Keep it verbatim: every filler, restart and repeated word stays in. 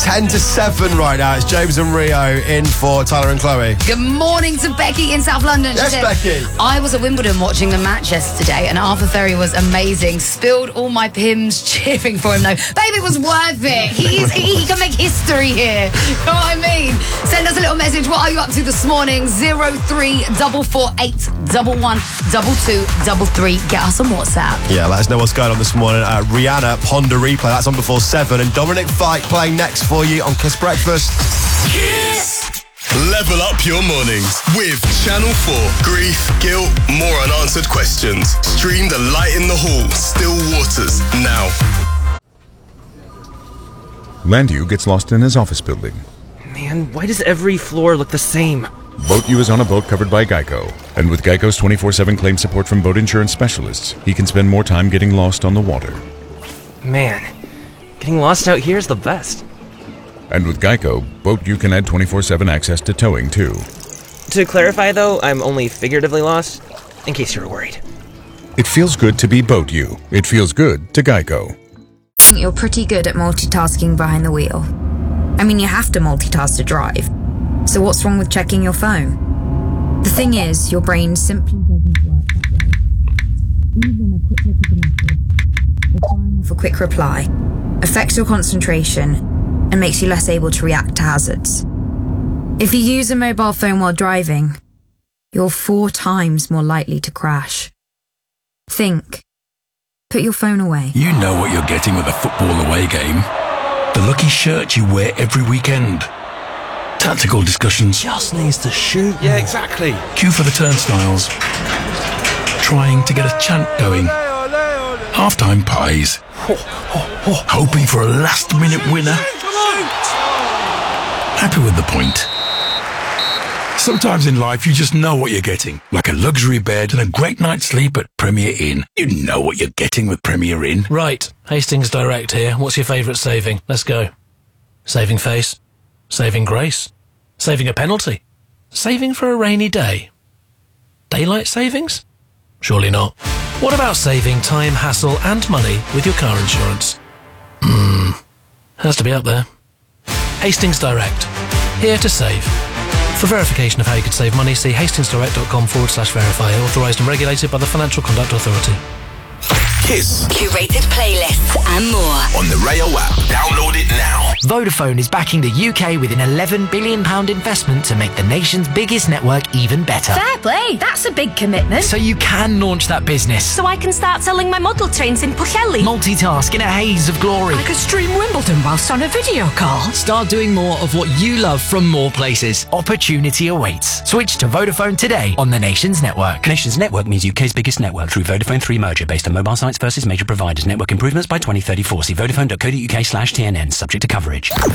ten to seven right now. It's James and Rio in for Tyler and Chloe. Good morning to Becky in South London. Yes, said, Becky. I was at Wimbledon watching the match yesterday and Arthur Ferry was amazing. Spilled all my Pims cheering for him though. Baby, it was worth it. He's, he, he can make history here. You know what I mean? Send us a little message. What are you up to this morning? zero three four four eight one one two two three three. Get us on WhatsApp. Yeah, let us know what's going on this morning. Uh, Rihanna, Ponder Replay. That's on before seven. And Dominic Fike playing next for you on Kiss Breakfast. Kiss. Level up your mornings with Channel four. Grief, guilt, more unanswered questions. Stream The Light in the Hall, Still Waters, now. Landu gets lost in his office building. Man, why does every floor look the same? BoatU is on a boat covered by Geico. And with Geico's twenty-four seven claim support from boat insurance specialists, he can spend more time getting lost on the water. Man, getting lost out here is the best. And with Geico, BoatU can add twenty-four seven access to towing, too. To clarify, though, I'm only figuratively lost, in case you were worried. It feels good to be BoatU. It feels good to Geico. You're pretty good at multitasking behind the wheel. I mean, you have to multitask to drive. So what's wrong with checking your phone? The thing is, your brain simply doesn't work that way. Even a quick look at the message, or firing off a quick reply, affects your concentration and makes you less able to react to hazards. If you use a mobile phone while driving, you're four times more likely to crash. Think. Put your phone away. You know what you're getting with a football away game. The lucky shirt you wear every weekend. Tactical discussions. Just needs to shoot. Yeah, exactly. Queue for the turnstiles. Trying to get a chant going. Halftime pies. Hoping for a last-minute winner. Happy with the point. Sometimes in life you just know what you're getting. Like a luxury bed and a great night's sleep at Premier Inn. You know what you're getting with Premier Inn. Right, Hastings Direct here. What's your favourite saving? Let's go. Saving face. Saving grace. Saving a penalty. Saving for a rainy day. Daylight savings? Surely not. What about saving time, hassle and money with your car insurance? Hmm, has to be up there. Hastings Direct. Here to save. For verification of how you could save money, see hastingsdirect.com forward slash verify. Authorised and regulated by the Financial Conduct Authority. Kiss. Curated playlists and more On the Rayo app. Download it now. Vodafone is backing the U K with an eleven billion pounds investment to make the nation's biggest network even better. Fair play, that's a big commitment. So you can launch that business. So I can start selling my model trains in Pwllheli. Multitask in a haze of glory. I could stream Wimbledon whilst on a video call. Start doing more of what you love from more places. Opportunity awaits. Switch to Vodafone today on the Nations Network. Nations Network means U K's biggest network through Vodafone three merger based on mobile sites versus major providers. Network improvements by twenty thirty-four. See vodafone dot co dot uk slash T N N. Subject to coverage.